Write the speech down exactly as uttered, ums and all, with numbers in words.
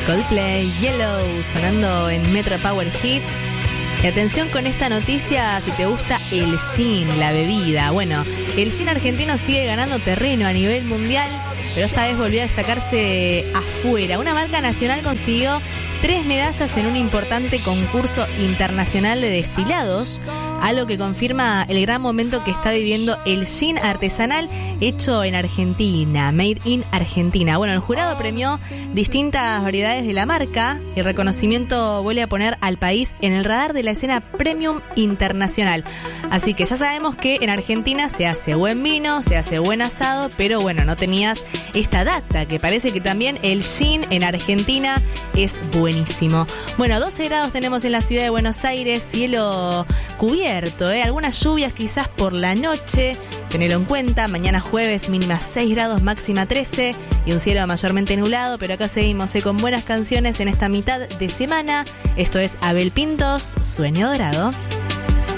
Coldplay, Yellow, sonando en Metro Power Hits. Y atención con esta noticia si te gusta el gin, la bebida. Bueno, el gin argentino sigue ganando terreno a nivel mundial, pero esta vez volvió a destacarse afuera. Una marca nacional consiguió tres medallas en un importante concurso internacional de destilados, algo que confirma el gran momento que está viviendo el gin artesanal hecho en Argentina, made in Argentina. Bueno, el jurado premió distintas variedades de la marca y el reconocimiento vuelve a poner al país en el radar de la escena premium internacional. Así que ya sabemos que en Argentina se hace buen vino, se hace buen asado, pero bueno, no tenías esta data, que parece que también el gin en Argentina es buenísimo. Bueno, doce grados tenemos en la ciudad de Buenos Aires, cielo cubierto, ¿eh? Algunas lluvias quizás por la noche, tenelo en cuenta. Mañana jueves mínima seis grados, máxima trece y un cielo mayormente nublado, pero acá seguimos ¿eh? con buenas canciones en esta mitad de semana. Esto es Abel Pintos, Sueño Dorado.